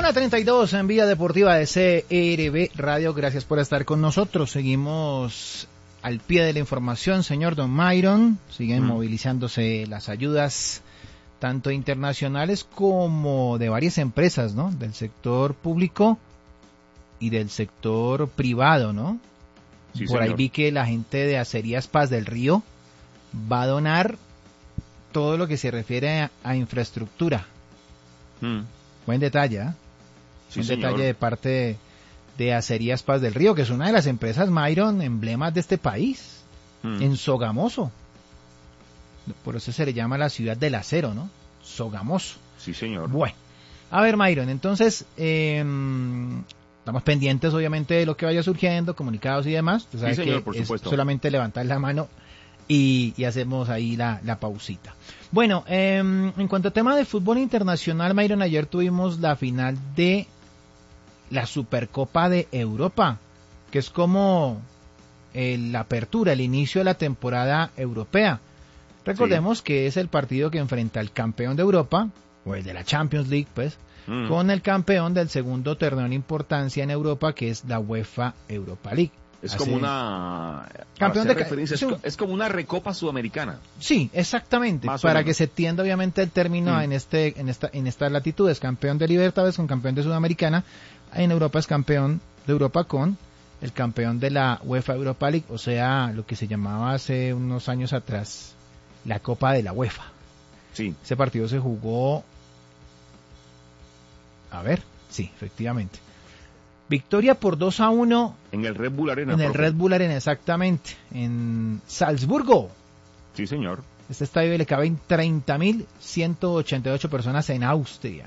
1:32 en Vía Deportiva de CRB Radio. Gracias por estar con nosotros. Seguimos al pie de la información, señor Don Myron. Siguen movilizándose las ayudas, tanto internacionales como de varias empresas, ¿no? Del sector público y del sector privado, ¿no? Sí, por señor. ahí vi que la gente de Acerías Paz del Río va a donar todo lo que se refiere a infraestructura. Buen detalle, ¿eh? Sí, Un señor. detalle de parte de Acerías Paz del Río, que es una de las empresas, Myron, emblemas de este país, en Sogamoso. Por eso se le llama la ciudad del acero, ¿no? Sogamoso. Sí, señor. Bueno, a ver, Myron, entonces, estamos pendientes, obviamente, de lo que vaya surgiendo, comunicados y demás. Tú sabes, Sí, señor, que por es supuesto. solamente levantar la mano y hacemos ahí la pausita. Bueno, en cuanto a tema de fútbol internacional, Myron, ayer tuvimos la final de la Supercopa de Europa, que es como la apertura, el inicio de la temporada europea. Recordemos que es el partido que enfrenta al campeón de Europa, o el de la Champions League, pues, con el campeón del segundo torneo en importancia en Europa, que es la UEFA Europa League. Es como una... Campeón para hacer de referencia, sí. es como una recopa sudamericana. Sí, exactamente, Más o para menos. que se entienda obviamente el término en estas latitudes. Campeón de Libertadores con campeón de Sudamericana, en Europa es campeón de Europa con el campeón de la UEFA Europa League, o sea, lo que se llamaba hace unos años atrás la Copa de la UEFA. Sí. Ese partido se jugó, sí, efectivamente. Victoria por 2-1 En el Red Bull Arena. en el profe. Red Bull Arena, exactamente, en Salzburgo. Sí, señor. Este estadio le caben 30.188 personas en Austria.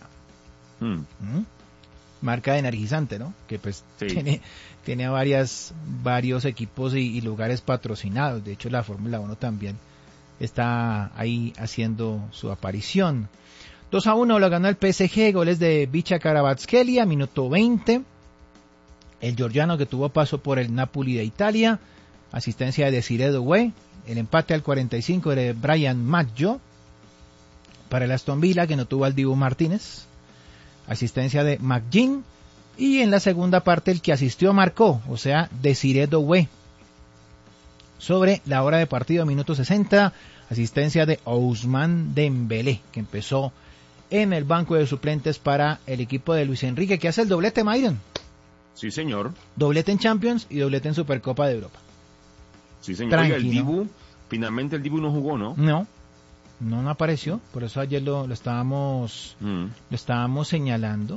Marca energizante, ¿no? Que pues Sí. tiene varios equipos y lugares patrocinados. De hecho, la Fórmula 1 también está ahí haciendo su aparición. 2-1 lo ganó el PSG, goles de Vicha Kvaratskhelia, minuto 20. El georgiano, que tuvo paso por el Napoli de Italia, asistencia de Desiree Doué. El empate al 45 de Brian Maggio para el Aston Villa, que no tuvo al Dibu Martínez, asistencia de McGinn, y en la segunda parte el que asistió marcó, o sea, Desiree Doué. Sobre la hora de partido, minuto 60, asistencia de Ousmane Dembélé, que empezó en el banco de suplentes para el equipo de Luis Enrique, que hace el doblete, Myron. Sí, señor. Doblete en Champions y doblete en Supercopa de Europa. Sí, señor. Oiga, el Tranquilo. Dibu, finalmente el Dibu no jugó, ¿no? No apareció, por eso ayer lo estábamos señalando.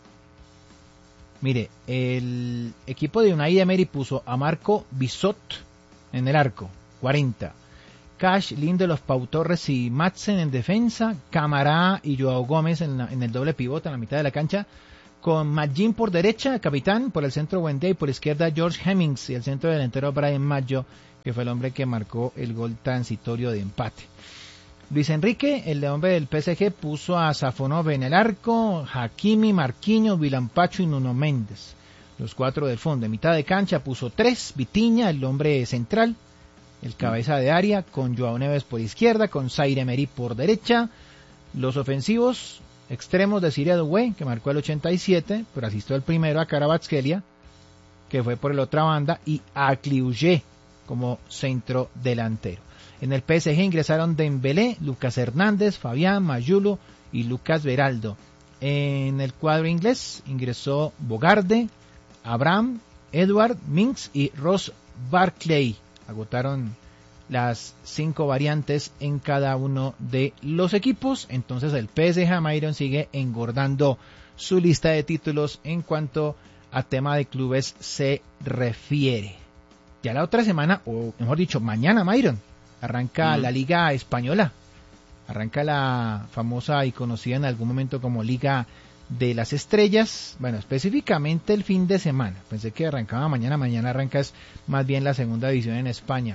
Mire, el equipo de Unai Emery puso a Marco Bisot en el arco, 40. Cash, Lindelof, Pau Torres y Madsen en defensa. Camará y Joao Gómez en el doble pivote en la mitad de la cancha. Con McGinn por derecha, capitán, por el centro Wendy, por izquierda George Hemmings y el centro delantero Brian Maggio, que fue el hombre que marcó el gol transitorio de empate. Luis Enrique, el hombre del PSG, puso a Safonov en el arco, Hakimi, Marquinhos, Vilampacho y Nuno Méndez. Los cuatro del fondo. En mitad de cancha puso 3, Vitinha, el hombre central, el cabeza de área, con Joao Neves por izquierda, con Zaire Emery por derecha. Los ofensivos extremos de Desiree Doué, que marcó el 87, pero asistió el primero a Kvaratskhelia, que fue por la otra banda, y a Cliuget como centro delantero. En el PSG ingresaron Dembélé, Lucas Hernández, Fabián, Mayulo y Lucas Beraldo. En el cuadro inglés ingresó Bogarde, Abraham, Edward, Minks y Ross Barkley. Agotaron las 5 variantes en cada uno de los equipos. Entonces el PSG, Myron, sigue engordando su lista de títulos en cuanto a tema de clubes se refiere. Ya la otra semana, o mejor dicho, mañana, Myron, arranca la Liga Española. Arranca la famosa y conocida en algún momento como Liga de las Estrellas. Bueno, específicamente el fin de semana. Pensé que arrancaba mañana. Mañana arranca es más bien la segunda división en España.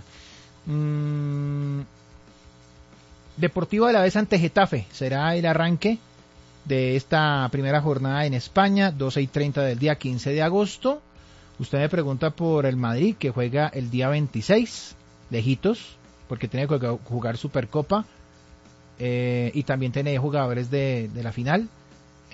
Deportivo Alavés ante Getafe será el arranque de esta primera jornada en España, 12:30 del día 15 de agosto. Usted me pregunta por el Madrid, que juega el día 26, lejitos, porque tiene que jugar Supercopa, y también tiene jugadores de la final.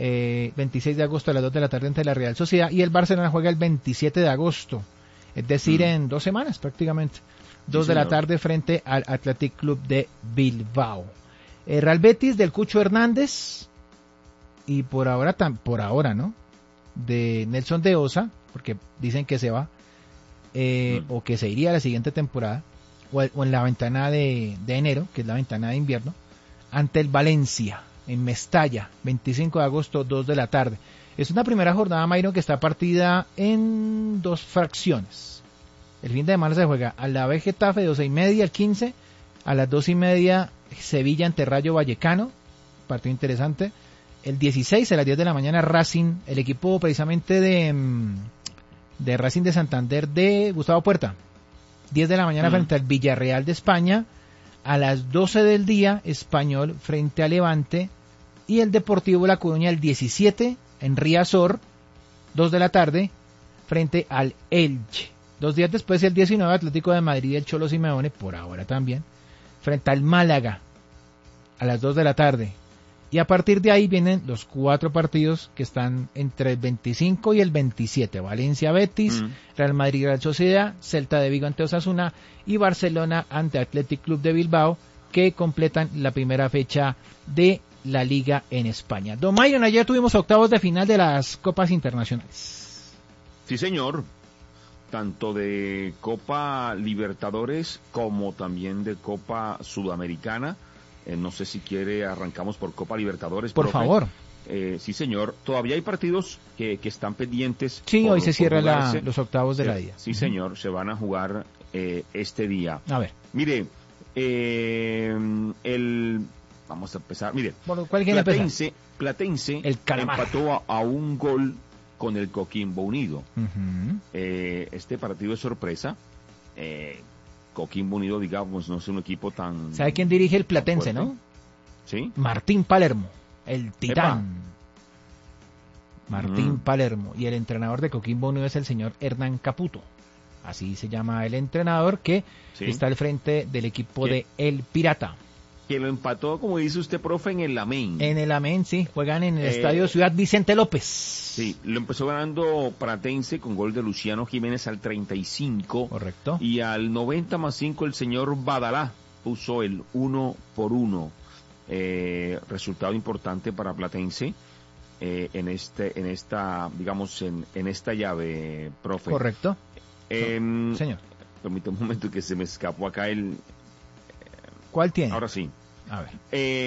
26 de agosto a las 2 de la tarde ante la Real Sociedad, y el Barcelona juega el 27 de agosto, es decir, en 2 semanas prácticamente, 2 de la tarde frente al Athletic Club de Bilbao. Real Betis del Cucho Hernández, y por ahora, ¿no? De Nelson de Osa, porque dicen que se va, o que se iría a la siguiente temporada, o en la ventana de enero, que es la ventana de invierno, ante el Valencia, en Mestalla, 25 de agosto, 2 de la tarde. Es una primera jornada, Mayron, que está partida en 2 fracciones. El fin de semana se juega a la vez Getafe, 12:30, el 15, a las 2:30, Sevilla ante Rayo Vallecano, partido interesante. El 16, a las 10 de la mañana, Racing, el equipo precisamente de Racing de Santander de Gustavo Puerta. 10 de la mañana frente al Villarreal de España. A las 12 del día, Español frente a Levante. Y el Deportivo La Coruña el 17 en Riazor, 2 de la tarde, frente al Elche. 2 días después, el 19, Atlético de Madrid, el Cholo Simeone, por ahora también, frente al Málaga, a las 2 de la tarde. Y a partir de ahí vienen los 4 partidos que están entre el 25 y el 27. Valencia Betis, Real Madrid Real Sociedad, Celta de Vigo ante Osasuna y Barcelona ante Athletic Club de Bilbao, que completan la primera fecha de la Liga en España. Don Mayron, ayer tuvimos octavos de final de las Copas Internacionales. Sí, señor. Tanto de Copa Libertadores como también de Copa Sudamericana. No sé si quiere, arrancamos por Copa Libertadores. Por favor. Sí, señor. Todavía hay partidos que están pendientes. Sí, hoy se cierran los octavos de la día. Sí, señor. Se van a jugar este día. A ver. Mire, vamos a empezar. Mire, ¿cuál quiere Platense el empató a un gol con el Coquimbo Unido. Este partido es sorpresa. Coquimbo Unido, digamos, no es un equipo tan... ¿Sabe quién dirige el Platense, no? Sí. Martín Palermo, el titán. Martín Palermo. Y el entrenador de Coquimbo Unido es el señor Hernán Caputo. Así se llama el entrenador que está al frente del equipo de El Pirata. Que lo empató, como dice usted, profe, en el Amén. En el Amén, sí. Juegan en el Estadio Ciudad Vicente López. Sí, lo empezó ganando Platense con gol de Luciano Jiménez al 35. Correcto. Y al 90+5 el señor Badalá puso el 1-1. Resultado importante para Platense en esta llave, profe. Correcto. Señor. Permítame un momento que se me escapó acá el... ¿Cuál tiene? Ahora sí. A ver.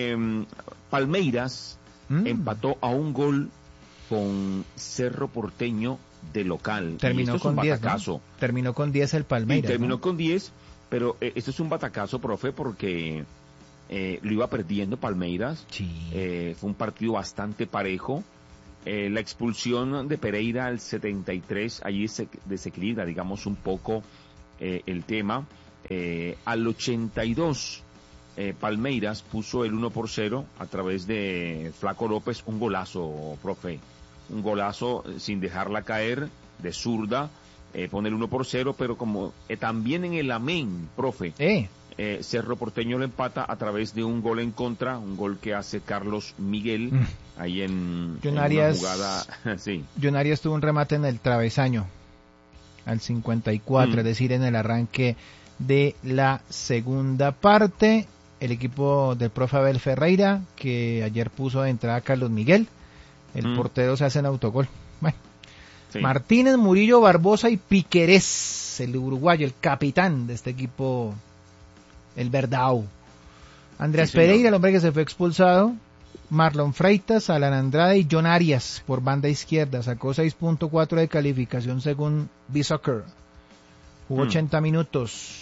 Palmeiras empató a un gol con Cerro Porteño de local. Terminó con 10, ¿no? Terminó con 10 el Palmeiras. Terminó con 10, pero esto es un batacazo, profe, porque lo iba perdiendo Palmeiras. Sí. Fue un partido bastante parejo. La expulsión de Pereira al 73, allí se desequilibra, digamos, un poco el tema. Al 82, Palmeiras puso el 1-0 a través de Flaco López, un golazo, profe, un golazo sin dejarla caer, de zurda, pone el 1-0, pero como también en el Amén, profe, Cerro Porteño lo empata a través de un gol en contra, un gol que hace Carlos Miguel, ahí en una jugada, sí. John Arias tuvo un remate en el travesaño, al 54, es decir, en el arranque de la segunda parte. El equipo del profe Abel Ferreira, que ayer puso de entrada a Carlos Miguel, el portero se hace en autogol. Bueno. Sí. Martínez, Murillo, Barbosa y Piquerés, el uruguayo, el capitán de este equipo, el Verdao. Andrés Pereira, el hombre que se fue expulsado. Marlon Freitas, Alan Andrade y John Arias por banda izquierda. Sacó 6.4 de calificación según B-Soccer. Jugó 80 minutos.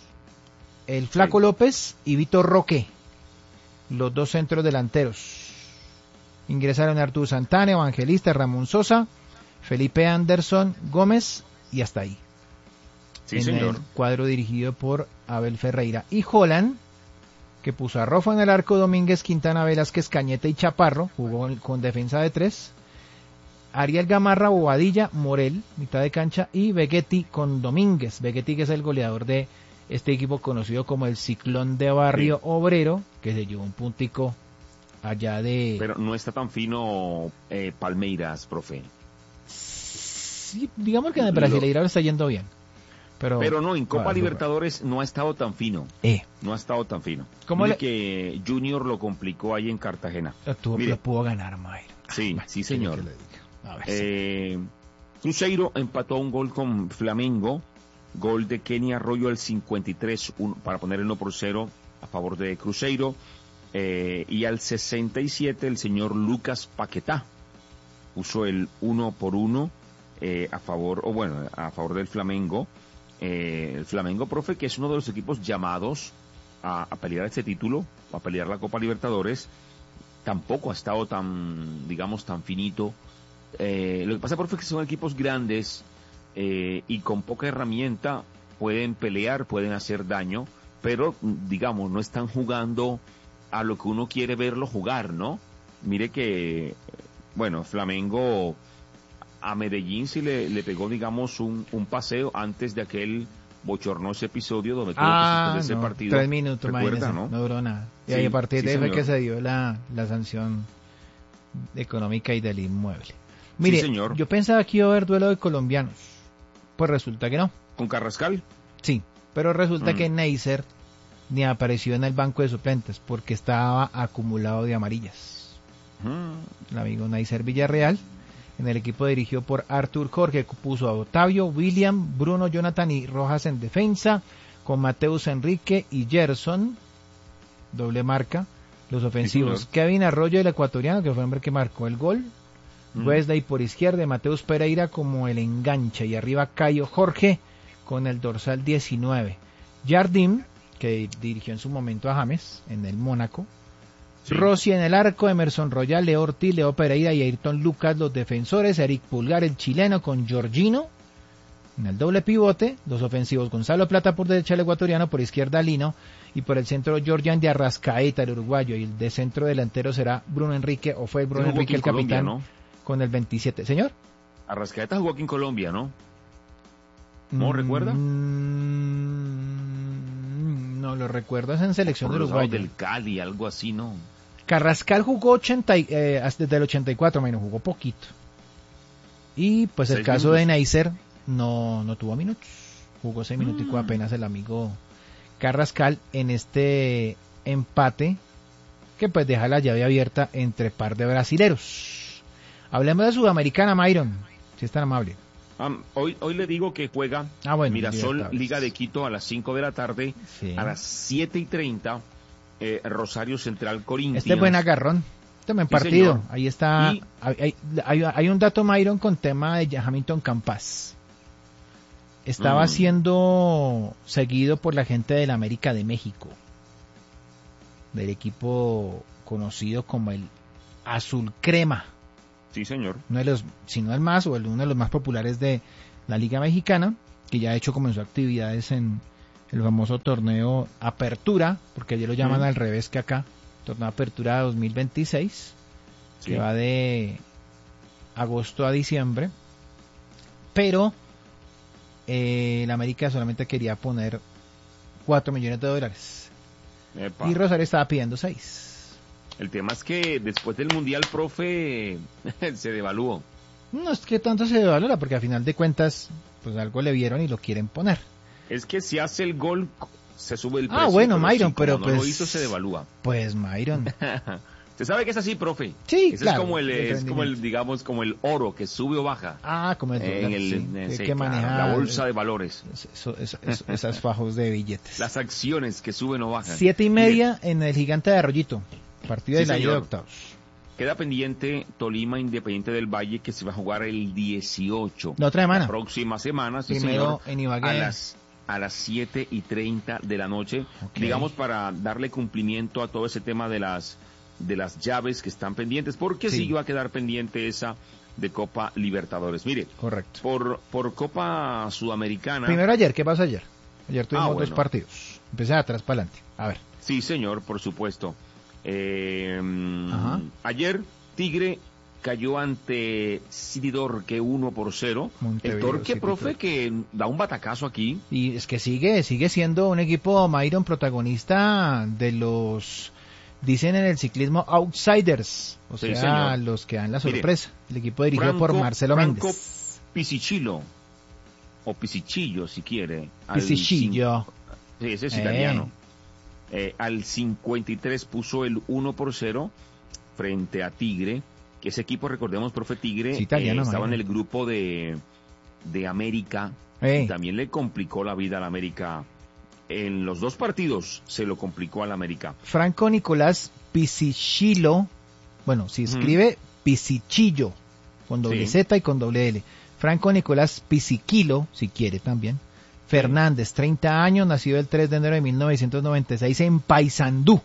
El Flaco López y Vitor Roque, los dos centros delanteros. Ingresaron Arturo Santana, Evangelista, Ramón Sosa, Felipe Anderson, Gómez y hasta ahí. Sí, señor. El cuadro dirigido por Abel Ferreira. Y Holland, que puso a Rofa en el arco, Domínguez, Quintana, Velázquez, Cañete y Chaparro, jugó con defensa de 3. Ariel Gamarra, Bobadilla, Morel, mitad de cancha, y Vegetti con Domínguez. Vegetti, que es el goleador de este equipo conocido como el Ciclón de Barrio Obrero, que se llevó un puntico allá de... Pero no está tan fino Palmeiras, profe. Sí, digamos que en el Brasileirao está yendo bien. Pero no, en Copa Libertadores no ha estado tan fino. No ha estado tan fino. ¿Cómo que Junior lo complicó ahí en Cartagena. Lo pudo ganar, Mayron. Sí, señor. Cruzeiro empató un gol con Flamengo. Gol de Kenny Arroyo al 53 para poner el 1-0 a favor de Cruzeiro. Y al 67 el señor Lucas Paquetá puso el 1-1 a favor del Flamengo. El Flamengo, profe, que es uno de los equipos llamados a pelear este título, a pelear la Copa Libertadores, tampoco ha estado tan finito. Lo que pasa, profe, es que son equipos grandes y con poca herramienta pueden pelear, pueden hacer daño, pero, digamos, no están jugando a lo que uno quiere verlo jugar, ¿no? Mire que, Flamengo a Medellín sí le pegó, digamos, un paseo antes de aquel bochornoso episodio donde tuvo que suspender ese partido. 3 minutos, ¿Recuerda, no duró nada. Y ahí a partir de ahí fue que se dio la sanción económica y del inmueble. Mire, señor. Yo pensaba que iba a haber duelo de colombianos, pues resulta que no. ¿Con Carrascal? Sí, pero resulta que Neisser ni apareció en el banco de suplentes porque estaba acumulado de amarillas. El amigo Neisser Villarreal, en el equipo dirigido por Artur Jorge, puso a Otavio, William, Bruno, Jonathan y Rojas en defensa, con Mateus Enrique y Gerson, doble marca, los ofensivos. Kevin Arroyo, el ecuatoriano, que fue el hombre que marcó el gol. Wesley por izquierda, Mateus Pereira como el enganche, y arriba Cayo Jorge con el dorsal 19. Jardim, que dirigió en su momento a James en el Mónaco. Rossi en el arco, Emerson Royal, Leo Ortiz, Leo Pereira y Ayrton Lucas los defensores, Eric Pulgar el chileno con Jorginho en el doble pivote, los ofensivos Gonzalo Plata por derecha el ecuatoriano, por izquierda Lino y por el centro Georgian de Arrascaeta el uruguayo, y el de centro delantero será Bruno Enrique, o fue Bruno Enrique el capitán, ¿no? Con el 27. ¿Señor? Arrascaeta jugó aquí en Colombia, ¿no? ¿No recuerda? No lo recuerdo, es en selección de Uruguay. Del Cali, algo así, ¿no? Carrascal jugó desde el 84, menos jugó poquito. Y pues el caso de Neisser no tuvo minutos. Jugó 6 minuticos apenas el amigo Carrascal en este empate que pues deja la llave abierta entre par de brasileros. Hablemos de Sudamericana, Mayron, si es tan amable. Hoy le digo que juega Mirasol Liga de Quito a las 5 de la tarde, a las 7:30 Rosario Central Corinthians. Este es buen agarrón, este buen partido. Señor. Ahí está. Hay un dato, Mayron, con tema de Hamilton Campas. Estaba siendo seguido por la gente del América de México, del equipo conocido como el Azul Crema. Sí, señor. Uno de los, si no el más, o uno de los más populares de la Liga Mexicana, que ya de hecho comenzó actividades en el famoso torneo Apertura, porque allí lo llaman al revés que acá, torneo Apertura 2026, que va de agosto a diciembre, pero la América solamente quería poner $4 millones. Y Rosario estaba pidiendo 6. El tema es que después del Mundial, profe, se devaluó. No es que tanto se devalora, porque a final de cuentas, pues algo le vieron y lo quieren poner. Es que si hace el gol, se sube el precio. Bueno, Mayron, pero no pues... lo hizo, se devalúa. Pues, Mayron... ¿Usted sabe que es así, profe? Sí, ese claro. Es como el, digamos, como el oro, que sube o baja. Como el dólar, que maneja la bolsa de valores. Esas fajos de billetes. Las acciones que suben o bajan. 7:30 en el Gigante de Arroyito. Partido de la ida de octavos. Queda pendiente Tolima Independiente del Valle, que se va a jugar el 18. La otra semana. La próxima semana, sí, primero señor, en Ibagué. A las 7:30 de la noche. Okay. Digamos, para darle cumplimiento a todo ese tema de las llaves que están pendientes, porque sí va a quedar pendiente esa de Copa Libertadores. Mire, correcto. Por Copa Sudamericana. Primero ayer, ¿qué pasó ayer? Ayer tuvimos 2 partidos. Empecé de atrás para adelante. A ver. Sí, señor, por supuesto. Ayer Tigre cayó ante City Torque 1-0. El Torque, profe, que da un batacazo aquí. Y es que sigue siendo un equipo, Mayron, protagonista de los Dicen en el ciclismo outsiders, o Sí, sea, señor. los que dan la Mire, sorpresa. El equipo dirigido por Marcelo Franco Méndez. Pisicillo, o Pisicillo si quiere. Pisicillo. Sí, ese es italiano. Al 53 puso el 1-0 frente a Tigre, que ese equipo, recordemos, profe, Tigre, Sí, italiano, estaba en imagínate. el grupo de América, y también le complicó la vida al América. En los dos partidos se lo complicó al América. Franco Nicolás Pisicillo, bueno, se escribe Pisicillo, con doble Sí. Z y con doble L. Franco Nicolás Pisiquilo, si quiere también. Fernández, 30 años, nacido el 3 de enero de 1996 en Paysandú.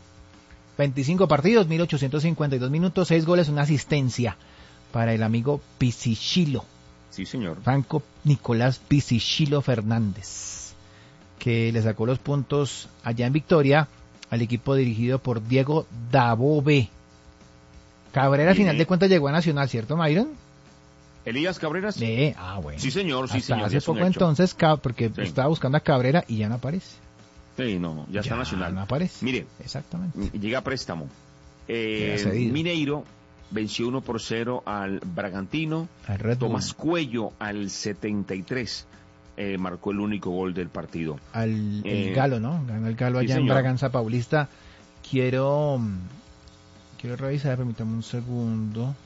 25 partidos, 1852 minutos, 6 goles, una asistencia para el amigo Pisicillo. Sí, señor. Franco Nicolás Pisicillo Fernández, que le sacó los puntos allá en Victoria al equipo dirigido por Diego Dabove. Cabrera, al Bien. final de cuentas, llegó a Nacional, ¿cierto, Myron? Elías Cabreras. Bueno. Sí, señor, sí, Hasta señor. hace es un poco hecho. entonces, porque Sí. estaba buscando a Cabrera y ya no aparece. Sí, no, ya está Nacional. No aparece. Mire, Exactamente. llega a préstamo. Queda cedido. Mineiro venció 1-0 al Bragantino. Al Red Bull. Tomás Cuello al 73 marcó el único gol del partido. El Galo, ¿no? Ganó el Galo sí, allá en señor. Braganza Paulista. Quiero revisar, permítame un segundo.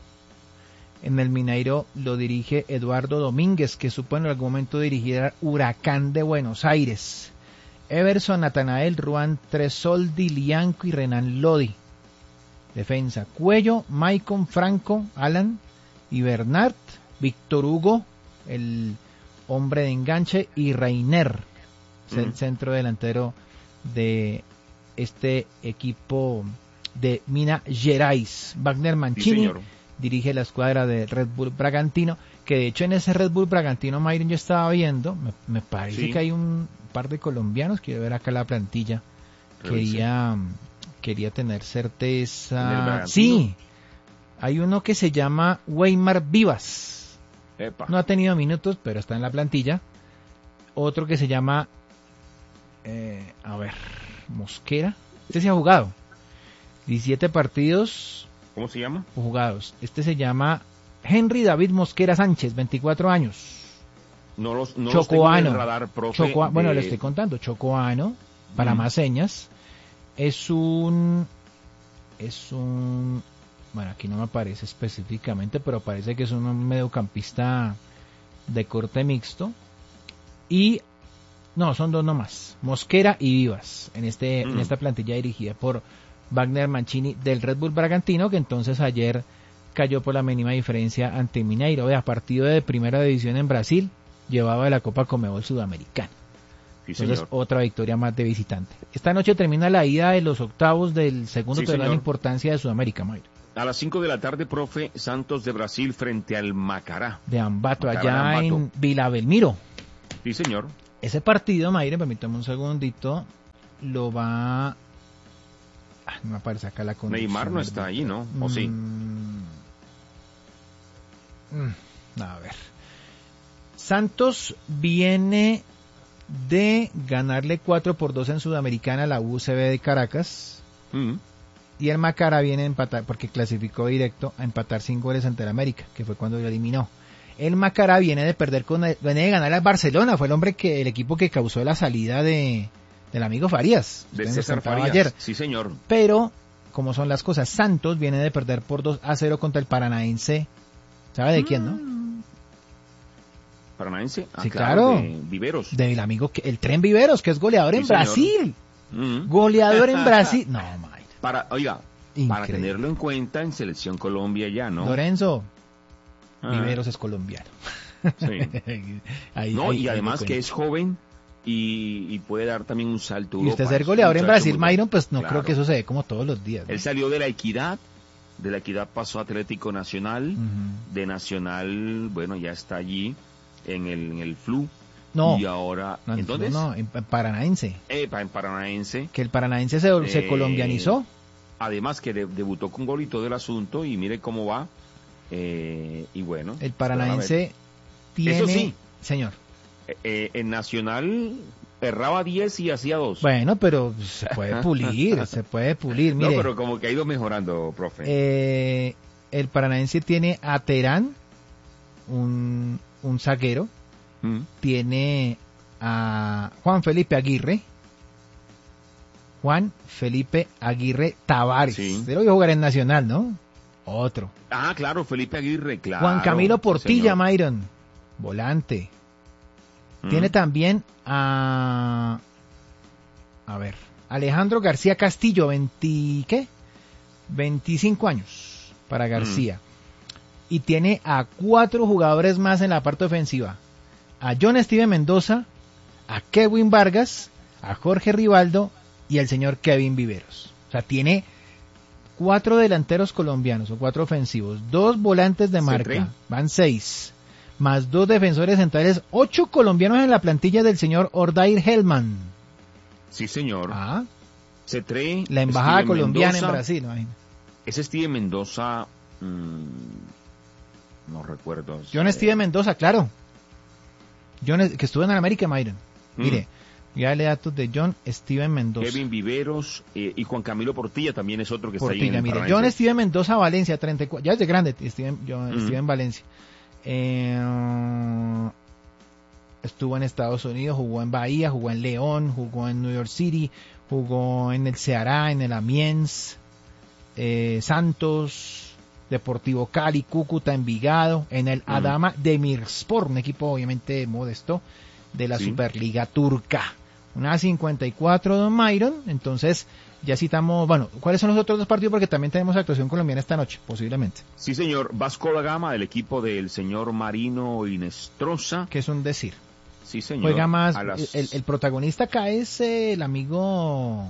En el Mineiro lo dirige Eduardo Domínguez, que supo en algún momento dirigir al Huracán de Buenos Aires. Everson, Natanael, Ruan Tresoldi, Lianco y Renan Lodi. Defensa: Cuello, Maicon, Franco, Alan y Bernard, Víctor Hugo, el hombre de enganche, y Reiner, el centro delantero de este equipo de Minas Gerais. Wagner Mancini Sí, dirige la escuadra de Red Bull Bragantino, que de hecho en ese Red Bull Bragantino, Myron, yo estaba viendo, me parece Sí. que hay un par de colombianos. Quiero ver acá la plantilla. Revise. Quería tener ¿En el certeza. Bragantino? Sí, hay uno que se llama Weimar Vivas. Epa. No ha tenido minutos, pero está en la plantilla. Otro que se llama, Mosquera. Este se ha jugado. 17 partidos ¿Cómo se llama? jugados. Este se llama Henry David Mosquera Sánchez, 24 años. No los tengo en Chocoano. el radar, profe. Bueno, le estoy contando. Chocoano, para más señas. Es un... Bueno, aquí no me aparece específicamente, pero parece que es un mediocampista de corte mixto. Y... No, son dos nomás. Mosquera y Vivas. En esta plantilla dirigida por Wagner Mancini del Red Bull Bragantino, que entonces ayer cayó por la mínima diferencia ante Mineiro. Vea, partido de primera división en Brasil, llevaba de la Copa Conmebol Sudamericana. Sí, Entonces, señor. otra victoria más de visitante. Esta noche termina la ida de los octavos del segundo Sí, torneo de señor. importancia de Sudamérica, Mayra. A las 5 de la tarde, profe, Santos de Brasil frente al Macará. De Ambato, Macará allá de Ambato. en Vila Belmiro. Sí, señor. Ese partido, Mayra, permítame un segundito, lo va... no me aparece acá la condición. Neymar no está ahí, ¿no? ¿O sí? A ver. Santos viene de ganarle 4-2 en Sudamericana a la UCB de Caracas. Y el Macará viene a empatar, porque clasificó directo, a empatar 5 goles ante el América, que fue cuando lo eliminó. El Macará viene de perder viene de ganar al Barcelona, fue el equipo que causó la salida del amigo Farías. De Usted nos César contaba Farías. ayer. Sí, señor. Pero, como son las cosas, Santos viene de perder por 2-0 contra el Paranaense. ¿Sabe de quién, no? Paranaense. Sí, claro. De Viveros. Del amigo, el Tren Viveros, que es goleador en señor. Brasil. Goleador en Brasil. No, Mayra. Para Increíble. tenerlo en cuenta en Selección Colombia ya, ¿no? Lorenzo, Viveros es colombiano. Sí. Ahí Y además me que cuento. es joven y puede dar también un salto a Y usted Europa. ser Es goleador un en muchacho Brasil, muy bueno. Myron, pues no Claro. creo que eso se dé como todos los días, ¿no? Él salió de la Equidad pasó a Atlético Nacional, de Nacional, bueno, ya está allí en el Flu. No, y ahora, no, ¿en dónde? no, en Paranaense. En Paranaense. Que el Paranaense se colombianizó. Además que debutó con gol y todo el asunto, y mire cómo va. Y bueno. El Paranaense tiene... Eso sí. Señor. En Nacional erraba 10 y hacía 2. Bueno, pero se puede pulir, se puede pulir. Mire, No, pero como que ha ido mejorando, profe. El Paranaense tiene a Terán, un zaguero, tiene a Juan Felipe Aguirre Tavares. Sí. Pero iba a jugar en Nacional, ¿no? Otro. Ah, claro, Felipe Aguirre, claro. Juan Camilo Portilla, señor. Myron, volante. Tiene también a ver, Alejandro García Castillo, 25 años para García. Y tiene a 4 jugadores más en la parte ofensiva. A John Steven Mendoza, a Kevin Vargas, a Jorge Rivaldo y al señor Kevin Viveros. O sea, tiene 4 delanteros colombianos o 4 ofensivos, 2 volantes de marca, van 6, más 2 defensores centrales, 8 colombianos en la plantilla del señor Ordair Hellman. Sí, señor. Ah, Cetré, la embajada Steven colombiana Mendoza, en Brasil, ¿no? Ese Steven Mendoza, no recuerdo. John Steven Mendoza, claro. Que estuvo en el América, Myron. Mire, ya le datos de John Steven Mendoza. Kevin Viveros y Juan Camilo Portilla también es otro que está ahí en el mire, Paranaense. John Steven Mendoza, Valencia, 34, ya es de grande, Steven Valencia. Estuvo en Estados Unidos, jugó en Bahía, jugó en León, jugó en New York City, jugó en el Ceará, en el Amiens, Santos, Deportivo Cali, Cúcuta, Envigado, en el Adama Demirspor, un equipo obviamente modesto de la Superliga Turca. Una 54, don Myron. Entonces ya citamos, bueno, ¿cuáles son los otros 2 partidos? Porque también tenemos actuación colombiana esta noche, posiblemente. Sí, señor. Vasco da Gama, del equipo del señor Marino Inestrosa. Que es un decir. Sí, señor. Juega más, el protagonista acá es el amigo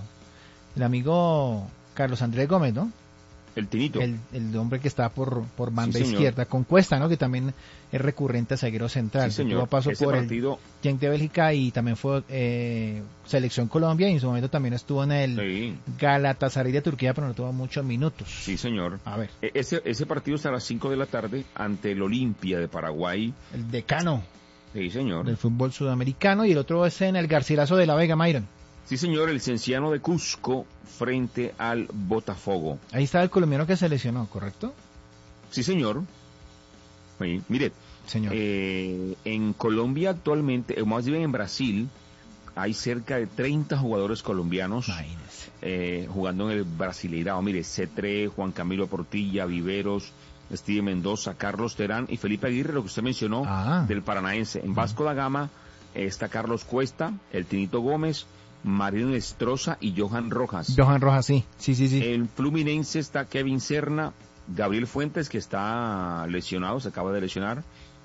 Carlos Andrés Gómez, ¿no? El Tinito. El hombre que está por banda izquierda, con Cuesta, ¿no? Que también es recurrente zaguero central. Sí, señor. Pasó Ese por partido... el Genk de Bélgica y también fue Selección Colombia, y en su momento también estuvo en el Galatasaray de Turquía, pero no tuvo muchos minutos. Sí, señor. A ver. Ese partido está a las 5 de la tarde ante el Olimpia de Paraguay. El decano. Sí, señor. Del fútbol sudamericano, y el otro es en el Garcilaso de la Vega, Myron. Sí, señor, el Cienciano de Cusco frente al Botafogo. Ahí está el colombiano que se lesionó, ¿correcto? Sí, señor. Sí, mire, señor. En Colombia actualmente, más bien en Brasil, hay cerca de 30 jugadores colombianos jugando en el Brasileirao. Mire, Cetré, Juan Camilo Portilla, Viveros, Steven Mendoza, Carlos Terán y Felipe Aguirre, lo que usted mencionó, del Paranaense. En Vasco da Gama está Carlos Cuesta, el Tinito Gómez, Marino Estroza y Johan Rojas. Johan Rojas, sí. El Fluminense está Kevin Serna, Gabriel Fuentes, que está lesionado, se acaba de lesionar,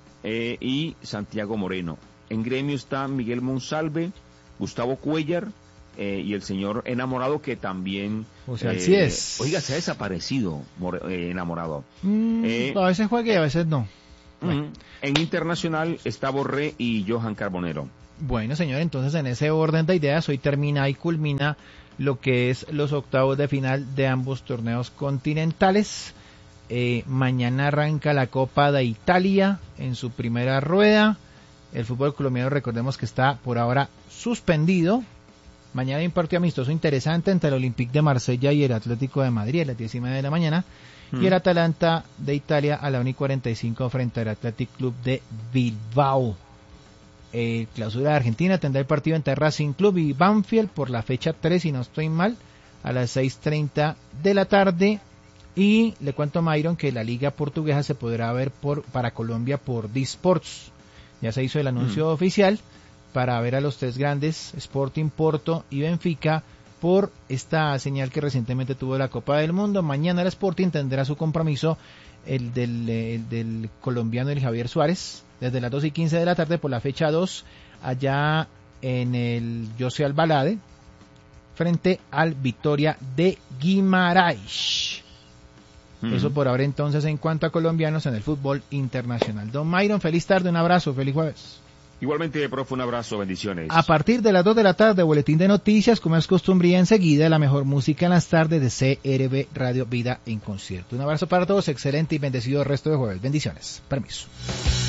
y Santiago Moreno. En Gremio está Miguel Monsalve, Gustavo Cuellar y el señor Enamorado, que también... O sea, sí es. Oiga, se ha desaparecido Enamorado. A veces juega y a veces no. Bueno. En Internacional está Borré y Johan Carbonero. Bueno, señor, entonces en ese orden de ideas hoy termina y culmina lo que es los octavos de final de ambos torneos continentales. Mañana arranca la Copa de Italia en su primera rueda. El fútbol colombiano, recordemos que está por ahora suspendido. Mañana hay un partido amistoso interesante entre el Olympique de Marsella y el Atlético de Madrid a las 10:30 de la mañana. Y el Atalanta de Italia a la 1:45 frente al Athletic Club de Bilbao. Clausura de Argentina tendrá el partido entre Racing Club y Banfield por la fecha 3, si no estoy mal, a las 6:30 de la tarde. Y le cuento a Myron que la liga portuguesa se podrá ver para Colombia por D-Sports. Ya se hizo el anuncio oficial para ver a los 3 grandes, Sporting, Porto y Benfica, por esta señal que recientemente tuvo la Copa del Mundo. Mañana el Sporting tendrá su compromiso, el del colombiano, el Javier Suárez, desde las 2:15 de la tarde por la fecha 2, allá en el José Albalade, frente al Vitória de Guimarães. Eso por ahora entonces en cuanto a colombianos en el fútbol internacional. Don Myron, feliz tarde, un abrazo, feliz jueves. Igualmente, profe, un abrazo, bendiciones. A partir de las 2 de la tarde, boletín de noticias, como es costumbre, y enseguida la mejor música en las tardes de CRB Radio Vida en Concierto. Un abrazo para todos, excelente y bendecido resto de jueves. Bendiciones. Permiso.